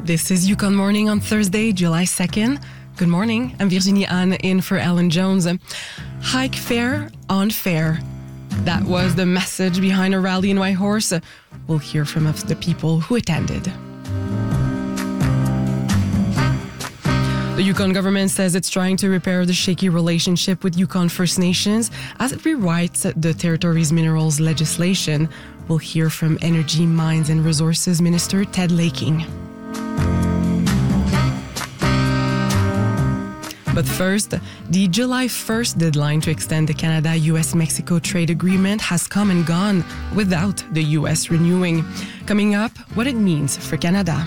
This is Yukon Morning on Thursday, July 2nd. Good morning. I'm Virginie Anne in for Ellen Jones. Hike fair on fair. That was the message behind a rally in Whitehorse. We'll hear from the people who attended. The Yukon government says it's trying to repair the shaky relationship with Yukon First Nations as it rewrites the territory's minerals legislation. We'll hear from Energy, Mines and Resources Minister Ted Laking. But first, the July 1st deadline to extend the Canada-US-Mexico trade agreement has come and gone without the US renewing. Coming up, what it means for Canada.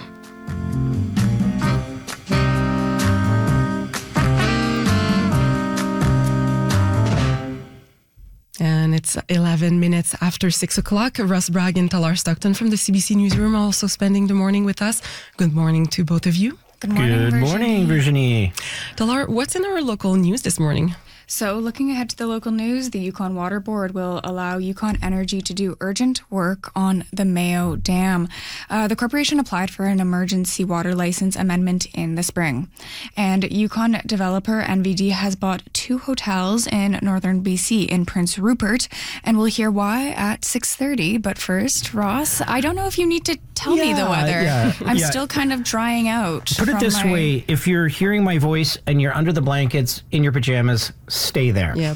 And it's 11 minutes after 6 o'clock. Russ Bragg and Talar Stockton from the CBC Newsroom are also spending the morning with us. Good morning to both of you. Good morning, Virginie. Talar, what's in our local news this morning? So, looking ahead to the local news, the Yukon Water Board will allow Yukon Energy to do urgent work on the Mayo Dam. The corporation applied for an emergency water license amendment in the spring. And Yukon developer NVD has bought 2 hotels in northern BC in Prince Rupert, and we'll hear why at 6:30. But first, Ross, I don't know if you need to tell me the weather. I'm still kind of drying out. Put it this way, if you're hearing my voice and you're under the blankets in your pajamas, stay there. Yep.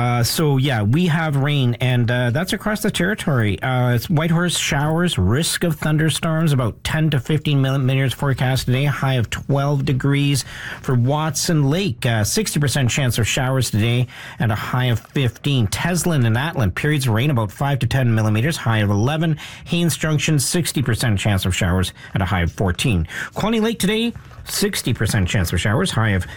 We have rain, and that's across the territory. It's Whitehorse showers, risk of thunderstorms, about 10 to 15 millimeters forecast today, high of 12 degrees. For Watson Lake, 60% chance of showers today, and a high of 15. Teslin and Atlin, periods of rain, about 5 to 10 millimeters, high of 11. Haines Junction, 60% chance of showers, and a high of 14. Quality Lake today, 60% chance of showers, high of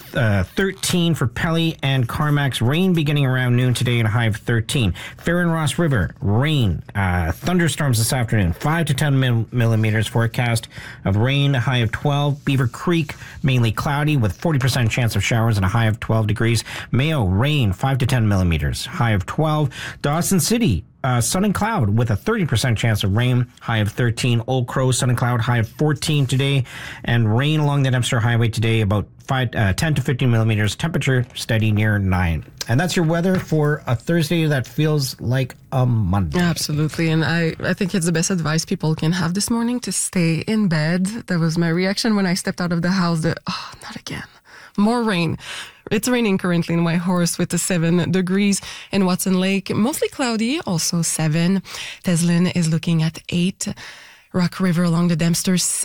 13 for Pelly and Carmack's. Rain beginning around noon today and a high of 13. Fair and Ross River, rain, thunderstorms this afternoon, 5 to 10 millimeters forecast of rain, a high of 12. Beaver Creek, mainly cloudy with 40% chance of showers and a high of 12 degrees. Mayo, rain, 5 to 10 millimeters, high of 12. Dawson City, sun and cloud with a 30% chance of rain, high of 13. Old Crow, sun and cloud, high of 14 today. And rain along the Dempster Highway today, about 10 to 15 millimeters. Temperature steady near 9. And that's your weather for a Thursday that feels like a Monday. Absolutely. And I think it's the best advice people can have this morning, to stay in bed. That was my reaction when I stepped out of the house. Not again. More rain. It's raining currently in Whitehorse with the 7 degrees. In Watson Lake, mostly cloudy, also 7. Teslin is looking at 8. Rock River along the Dempster,